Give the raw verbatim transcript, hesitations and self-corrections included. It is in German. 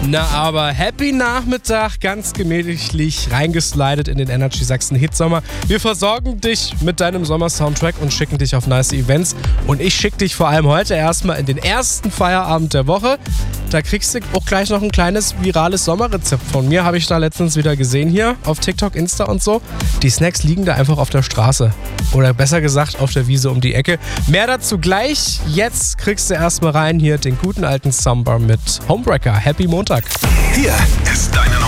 Na aber Happy Nachmittag, ganz gemütlich reingeslidet in den Energy Sachsen Hitsommer. Wir versorgen dich mit deinem Sommer-Soundtrack und schicken dich auf nice Events. Und ich schicke dich vor allem heute erstmal in den ersten Feierabend der Woche. Da kriegst du auch gleich noch ein kleines virales Sommerrezept von mir. Habe ich da letztens wieder gesehen hier auf TikTok, Insta und so. Die Snacks liegen da einfach auf der Straße. Oder besser gesagt auf der Wiese um die Ecke. Mehr dazu gleich. Jetzt kriegst du erstmal rein hier den guten alten Samba mit Homebreaker. Happy Montag. Hier ist deine Nummer